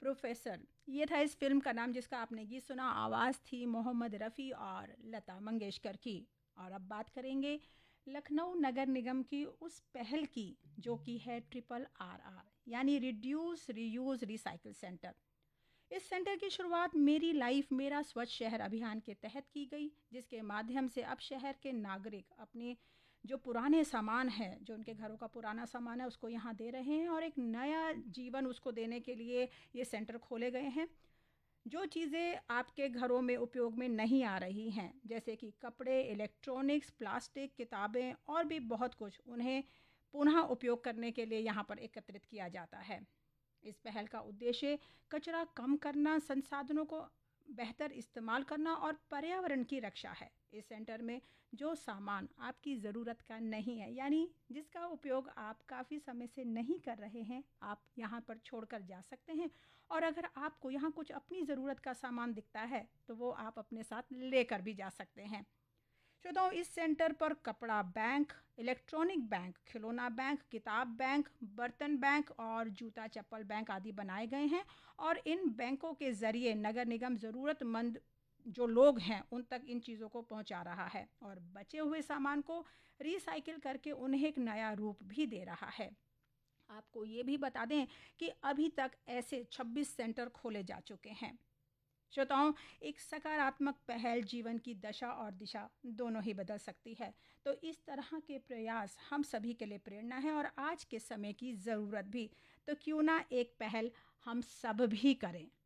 Professor, ये था इस फ़िल्म का नाम जिसका आपने गीत सुना, आवाज़ थी मोहम्मद रफ़ी और लता मंगेशकर की। और अब बात करेंगे लखनऊ नगर निगम की उस पहल की जो कि है ट्रिपल RR यानी रिड्यूस, रीयूज़, रिसाइकिल सेंटर। इस सेंटर की शुरुआत मेरी लाइफ मेरा स्वच्छ शहर अभियान के तहत की गई, जिसके माध्यम से अब शहर के नागरिक अपने जो पुराने सामान है, जो उनके घरों का पुराना सामान है, उसको यहाँ दे रहे हैं और एक नया जीवन उसको देने के लिए ये सेंटर खोले गए हैं। जो चीज़ें आपके घरों में उपयोग में नहीं आ रही हैं, जैसे कि कपड़े, इलेक्ट्रॉनिक्स, प्लास्टिक, किताबें और भी बहुत कुछ, उन्हें पुनः उपयोग करने के लिए यहाँ पर एकत्रित किया जाता है। इस पहल का उद्देश्य कचरा कम करना, संसाधनों को बेहतर इस्तेमाल करना और पर्यावरण की रक्षा है। इस सेंटर में जो सामान आपकी ज़रूरत का नहीं है, यानी जिसका उपयोग आप काफ़ी समय से नहीं कर रहे हैं, आप यहाँ पर छोड़कर जा सकते हैं। और अगर आपको यहाँ कुछ अपनी ज़रूरत का सामान दिखता है, तो वो आप अपने साथ लेकर भी जा सकते हैं। श्रोताओं, इस सेंटर पर कपड़ा बैंक, इलेक्ट्रॉनिक बैंक, खिलौना बैंक, किताब बैंक, बर्तन बैंक और जूता चप्पल बैंक आदि बनाए गए हैं। और इन बैंकों के ज़रिए नगर निगम ज़रूरतमंद जो लोग हैं उन तक इन चीज़ों को पहुंचा रहा है और बचे हुए सामान को रिसाइकिल करके उन्हें एक नया रूप भी दे रहा है। आपको ये भी बता दें कि अभी तक ऐसे 26 सेंटर खोले जा चुके हैं। श्रोताओं, एक सकारात्मक पहल जीवन की दशा और दिशा दोनों ही बदल सकती है। तो इस तरह के प्रयास हम सभी के लिए प्रेरणा है और आज के समय की ज़रूरत भी। तो क्यों ना एक पहल हम सब भी करें।